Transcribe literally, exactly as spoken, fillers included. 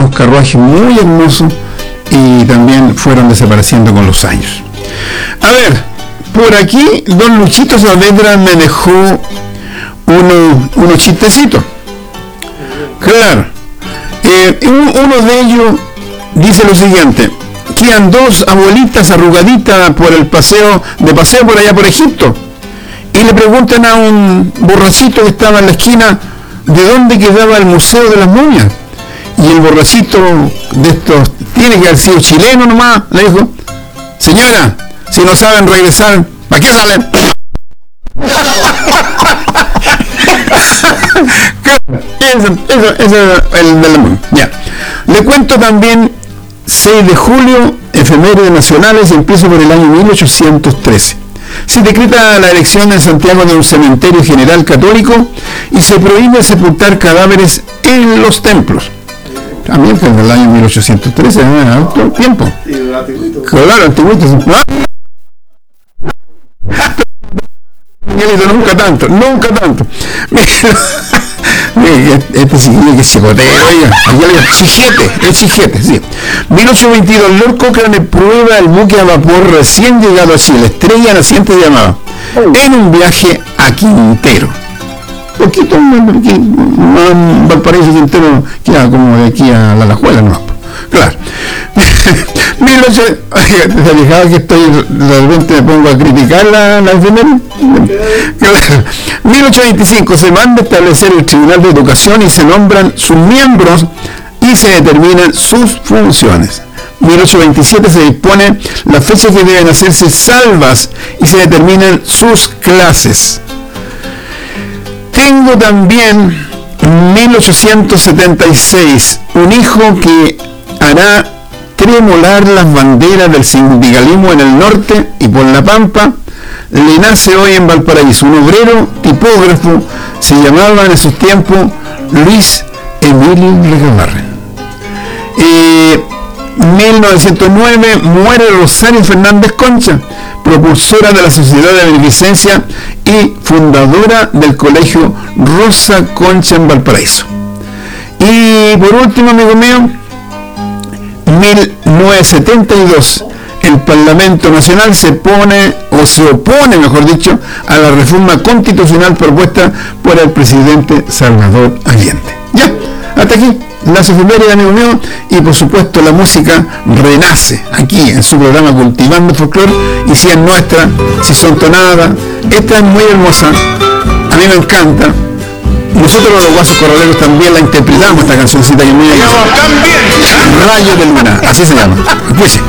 unos carruajes muy hermosos y también fueron desapareciendo con los años. A ver, por aquí don Luchito Saavedra me dejó uno, unos chistecitos. Claro, eh, uno de ellos dice lo siguiente: quedan dos abuelitas arrugaditas por el paseo, de paseo por allá por Egipto, y le preguntan a un borrachito que estaba en la esquina de dónde quedaba el Museo de las Momias. Y el borrachito de estos, tiene que haber sido chileno nomás, le dijo: señora, si no saben regresar, ¿para qué salen? Eso, eso, eso es el de la momia. Ya. Le cuento también seis de julio, efemérides nacionales, y empiezo por el año mil ochocientos trece. Se decreta la erección en Santiago de un cementerio general católico y se prohíbe sepultar cadáveres en los templos. También fue en el año mil ochocientos trece, en alto tiempo. Claro, antiguito. Nunca tanto, nunca tanto. Este chiquillo que es chicotero, chijete, es chijete, sí. mil ochocientos veintidós, Lord Cochrane prueba el buque a vapor recién llegado a Chile, Estrella Naciente llamado, en un viaje a Quintero. Poquito, porque Valparaíso Quintero queda como de aquí a la Alajuela, no, claro. mil ochocientos, ¿te has fijado que estoy, de repente me pongo a criticar la, la efeméride? Claro. mil ochocientos veinticinco, se manda a establecer el Tribunal de Educación y se nombran sus miembros y se determinan sus funciones. mil ochocientos veintisiete, se dispone las fechas que deben hacerse salvas y se determinan sus clases. Tengo también mil ochocientos setenta y seis, un hijo que hará tremolar las banderas del sindicalismo en el norte y por la Pampa. Le nace hoy en Valparaíso un obrero tipógrafo, se llamaba en esos tiempos Luis Emilio Recabarren. Eh, mil novecientos nueve, muere Rosario Fernández Concha, propulsora de la Sociedad de Beneficencia y fundadora del Colegio Rosa Concha en Valparaíso. Y por último, amigo mío, mil novecientos setenta y dos, el Parlamento Nacional se pone, o se opone, mejor dicho, a la reforma constitucional propuesta por el presidente Salvador Allende. Ya, hasta aquí las efemérides, amigo mío, y por supuesto la música renace aquí en su programa Cultivando Folclor, y si es nuestra, si son tonadas, esta es muy hermosa, a mí me encanta. Nosotros los guasos corraleros también la interpretamos, esta cancioncita que me llama Rayo de Luna, así se llama. Escuche.